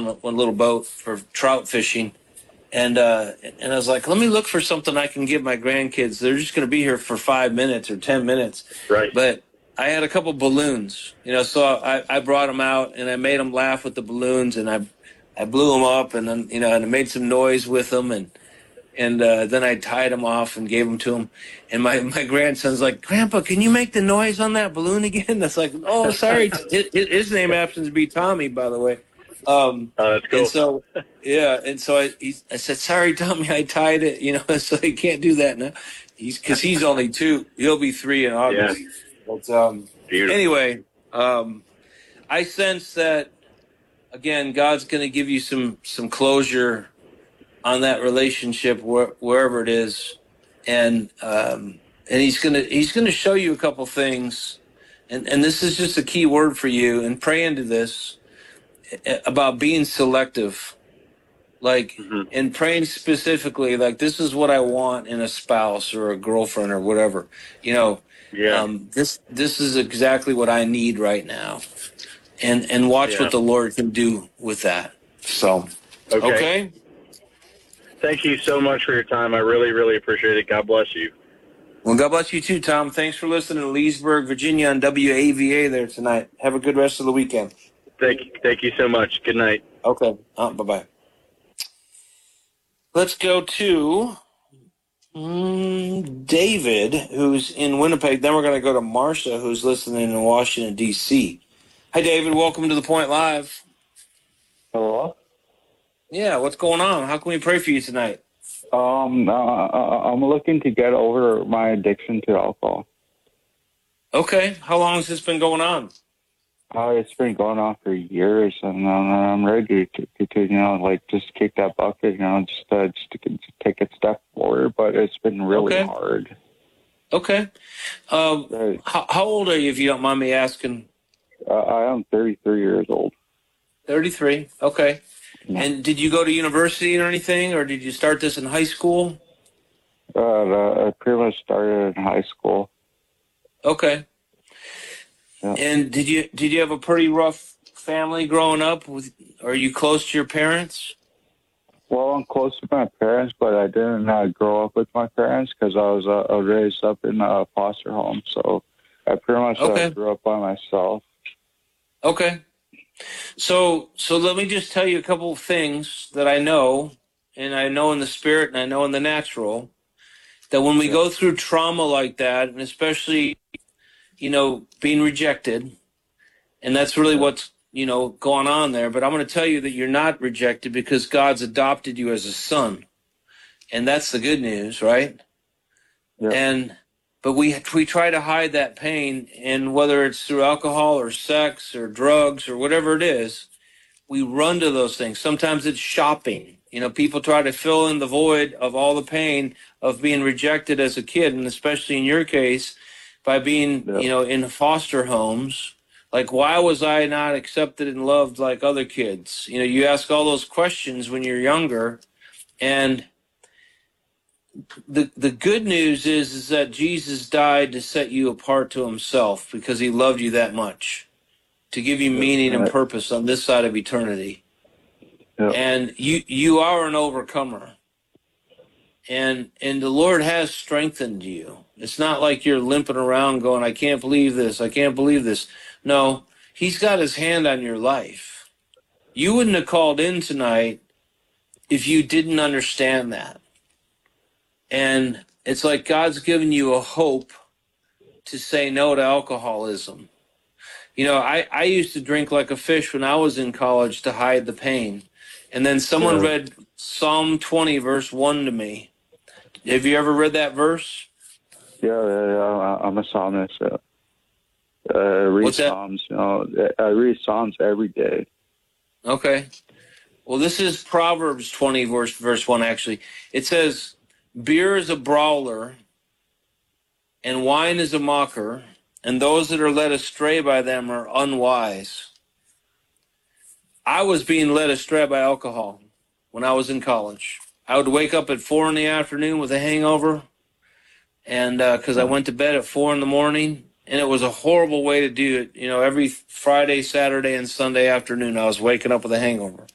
on one little boat for trout fishing. And I was like, let me look for something I can give my grandkids. They're just going to be here for 5 minutes or 10 minutes. Right. But I had a couple balloons, so I brought them out and I made them laugh with the balloons, and I blew them up, and then, and I made some noise with them, and then I tied them off and gave them to him. And my grandson's like, Grandpa, can you make the noise on that balloon again? That's like, oh, sorry. His name happens to be Tommy, by the way. Oh, that's cool. And so, yeah. And so I said, sorry, Tommy, I tied it, so he can't do that now. Because he's only 2. He'll be 3 in August. Yeah. But Beautiful. anyway, I sense that, again, God's going to give you some closure on that relationship wherever it is. And he's gonna show you a couple things. And this is just a key word for you, and pray into this, about being selective, and praying specifically, like, this is what I want in a spouse or a girlfriend or whatever, Yeah. This is exactly what I need right now, and watch what the Lord can do with that. So, okay? Thank you so much for your time. I really, really appreciate it. God bless you. Well, God bless you too, Tom. Thanks for listening to Leesburg, Virginia on WAVA there tonight. Have a good rest of the weekend. Thank you so much. Good night. Okay. Bye-bye. Let's go to David, who's in Winnipeg. Then we're going to go to Marcia, who's listening in Washington, D.C. Hi, David. Welcome to The Point Live. Hello? Yeah, what's going on? How can we pray for you tonight? I'm looking to get over my addiction to alcohol. Okay. How long has this been going on? It's been going on for years, and I'm ready to just kick that bucket, just to take a step forward, but it's been really hard. Okay. How old are you, if you don't mind me asking? I am 33 years old. 33. Okay. Yeah. And did you go to university or anything, or did you start this in high school? I pretty much started in high school. Okay. Yeah. And did you have a pretty rough family growing up? Are you close to your parents? Well, I'm close to my parents, but I didn't grow up with my parents because I was raised up in a foster home. So I pretty much grew up by myself. Okay. So let me just tell you a couple of things that I know, and I know in the spirit and I know in the natural, that when we go through trauma like that, and especially, being rejected, and that's really what's, going on there. But I'm going to tell you that you're not rejected because God's adopted you as a son. And that's the good news, right? Yeah. But we try to hide that pain, and whether it's through alcohol or sex or drugs or whatever it is, we run to those things. Sometimes it's shopping. People try to fill in the void of all the pain of being rejected as a kid, and especially in your case, by being, in foster homes. Like, why was I not accepted and loved like other kids? You ask all those questions when you're younger, and the good news is that Jesus died to set you apart to himself because he loved you that much, to give you meaning and purpose on this side of eternity. Yeah. And you are an overcomer. And the Lord has strengthened you. It's not like you're limping around going, I can't believe this, I can't believe this. No, he's got his hand on your life. You wouldn't have called in tonight if you didn't understand that. And it's like God's given you a hope to say no to alcoholism. I used to drink like a fish when I was in college to hide the pain. And then someone read Psalm 20, verse 1 to me. Have you ever read that verse? Yeah. I'm a psalmist. I read Psalms. I read Psalms every day. Okay. Well, this is Proverbs 20, verse 1, actually. It says, beer is a brawler, and wine is a mocker, and those that are led astray by them are unwise. I was being led astray by alcohol when I was in college. I would wake up at 4 in the afternoon with a hangover, and because I went to bed at 4 in the morning, and it was a horrible way to do it. Every Friday, Saturday, and Sunday afternoon, I was waking up with a hangover.